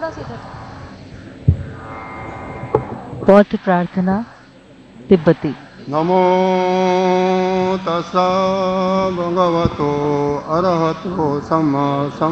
बौद्ध प्रार्थना तिब्बती। नमो तस्सा भगवतो अरहतो सम्मा